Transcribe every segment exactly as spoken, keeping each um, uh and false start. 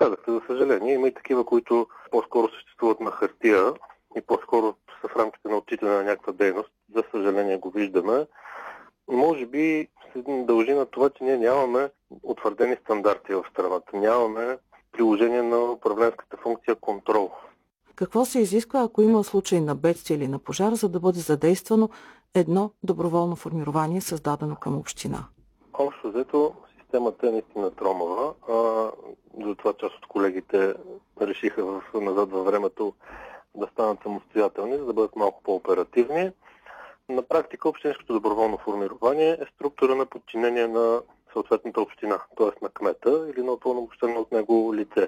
казахте, за съжаление, има и такива, които по-скоро съществуват на хартия и по-скоро са в рамките на отчитане на някаква дейност. За съжаление го виждаме. Може би се дължи на това, че ние нямаме утвърдени стандарти в страната. Нямаме приложение на управленската функция контрол. Какво се изисква, ако има случай на бедствие или на пожар, за да бъде задействано едно доброволно формирование, създадено към община? Общо взето, системата е наистина тромава. А, затова част от колегите решиха в, назад във времето да станат самостоятелни, за да бъдат малко по-оперативни. На практика общинското доброволно формирование е структура на подчинение на съответната община, т.е. на кмета или на упълномощено от него лице.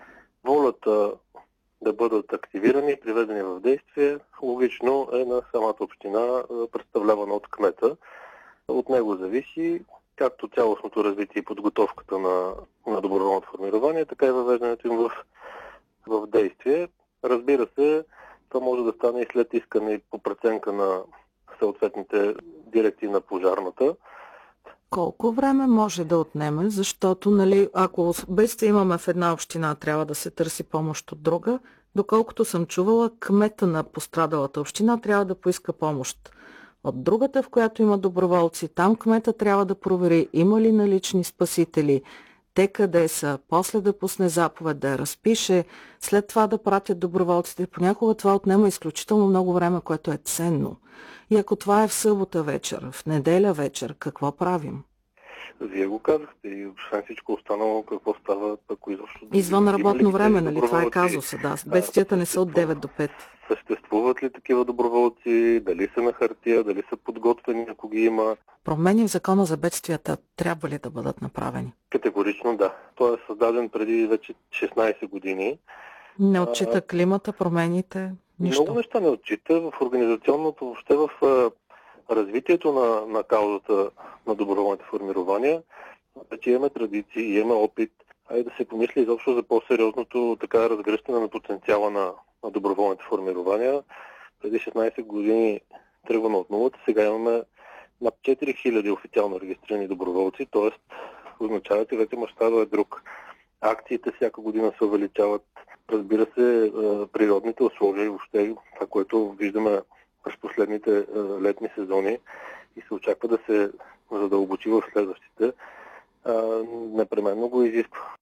Волята да бъдат активирани и приведени в действие логично е на самата община, представлявана от кмета. От него зависи както цялостното развитие и подготовката на, на доброволното формирование, така и въвеждането им в, в действие. Разбира се, това може да стане и след искане и по преценка на съответните дирекции на пожарната. Колко време може да отнеме? Защото, нали, ако бедствие имаме в една община, трябва да се търси помощ от друга. Доколкото съм чувала, кмета на пострадалата община трябва да поиска помощ от другата, в която има доброволци. Там кмета трябва да провери има ли налични спасители, те къде са, после да пусне заповед, да я разпише, след това да пратят доброволците. Понякога това отнема изключително много време, което е ценно. И ако това е в събота вечер, в неделя вечер, какво правим? Вие го казахте и освен всичко останало, какво става, ако изобщо... Извън работно време, нали? Това е казуса, да. Бедствията не са от девет до пет. Съществуват ли такива доброволци? Дали са на хартия? Дали са подготвени, ако ги има? Промени в закона за бедствията трябва ли да бъдат направени? Категорично да. Той е създаден преди вече шестнайсет години. Не отчита климата, промените, нищо? Много неща не отчита. В организационното, въобще в развитието на, на каузата на доброволните формирования. Вече имаме традиции, имаме опит. Айде да се помисли изобщо за по-сериозното така разгръщане на потенциала на, на доброволните формирования. Преди шестнайсет години тръгваме от нулата, сега имаме над четири хиляди официално регистрирани доброволци, т.е. означава, че вече мащабът е друг. Акциите всяка година се увеличават. Разбира се, природните условия и въобще това, което виждаме през последните летни сезони и се очаква да се задълбочи в следващите, непременно го изисква.